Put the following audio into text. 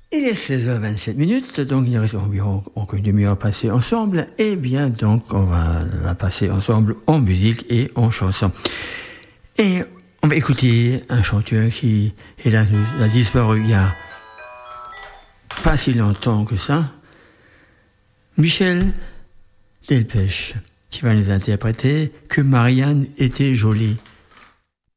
Il est 16h27, donc il reste environ encore une demi-heure passée ensemble. Et bien donc on va la passer ensemble en musique et en chanson. Et on va écouter un chanteur qui a disparu il y a pas si longtemps que ça. Michel Delpech, qui va nous interpréter Que Marianne était jolie.